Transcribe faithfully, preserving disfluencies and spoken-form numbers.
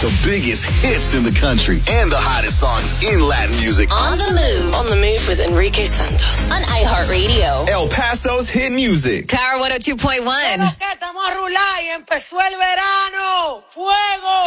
The biggest hits in the country and the hottest songs in Latin music. On the move. On the move with Enrique Santos. On iHeartRadio. El Paso's hit music. Power one oh two point one. Estamos a rular y empezó el verano. ¡Fuego!